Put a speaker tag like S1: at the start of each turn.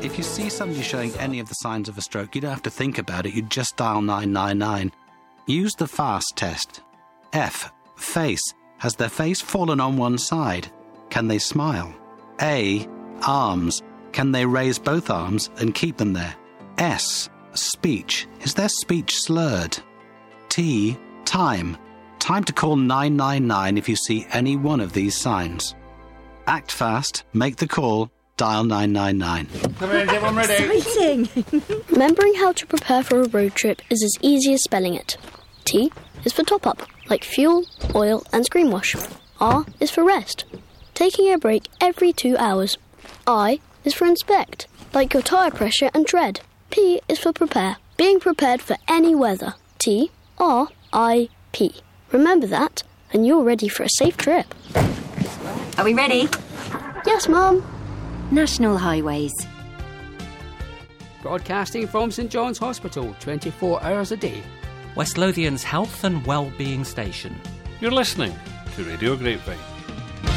S1: If you see somebody showing any of the signs of a stroke, you don't have to think about it. You just dial 999. Use the FAST test. F. Face. Has their face fallen on one side? Can they smile? A. Arms. Can they raise both arms and keep them there? S. Speech. Is their speech slurred? T. Time. Time to call 999 if you see any one of these signs. Act fast, make the call, dial 999.
S2: Come in, everyone ready?
S3: Exciting!
S4: Remembering how to prepare for a road trip is as easy as spelling it. T is for top-up, like fuel, oil and screen wash. R is for rest, taking a break every 2 hours. I is for inspect, like your tyre pressure and tread. P is for prepare, being prepared for any weather. T, R, I, P. Remember that, and you're ready for a safe trip.
S3: Are we ready?
S4: Yes, Mum.
S3: National Highways.
S5: Broadcasting from St John's Hospital, 24 hours a day.
S6: West Lothian's health and well-being station.
S7: You're listening to Radio Grapevine.